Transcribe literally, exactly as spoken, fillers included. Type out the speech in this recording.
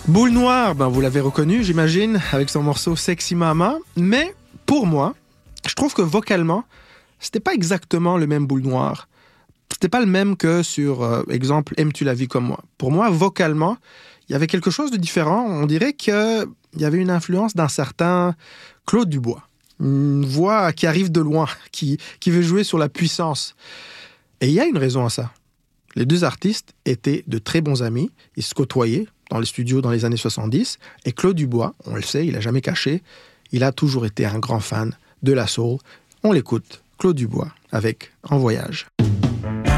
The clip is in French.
Boule Noire, ben vous l'avez reconnu, j'imagine, avec son morceau Sexy Mama. Mais pour moi, je trouve que vocalement, c'était pas exactement le même Boule Noire. C'était pas le même que sur, euh, exemple, Aimes-tu la vie comme moi. Pour moi, vocalement, il y avait quelque chose de différent. On dirait qu'il y avait une influence d'un certain Claude Dubois. Une voix qui arrive de loin, qui, qui veut jouer sur la puissance. Et il y a une raison à ça. Les deux artistes étaient de très bons amis. Ils se côtoyaient dans les studios dans les années soixante-dix. Et Claude Dubois, on le sait, il n'a jamais caché, il a toujours été un grand fan de la soul. On l'écoute, Claude Dubois, avec En voyage.